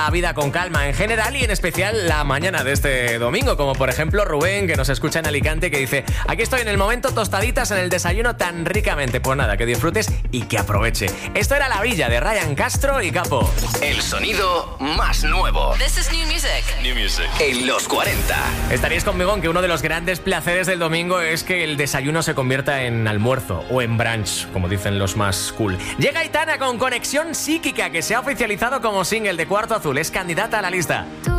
la vida con calma en general y en especial la mañana de este domingo, como por ejemplo Rubén, que nos escucha en Alicante, que dice: aquí estoy en el momento, tostaditas en el desayuno tan ricamente. Pues nada, que disfrutes y que aproveche. Esto era La Villa de Ryan Castro y Capo. El sonido más nuevo. This is new music. New music. En los 40. Estaréis conmigo en que uno de los grandes placeres del domingo es que el desayuno se convierta en almuerzo o en brunch, como dicen los más cool. Llega Aitana con Conexión Psíquica, que se ha oficializado como single de Cuarto Azul. Es candidata a la lista. Tú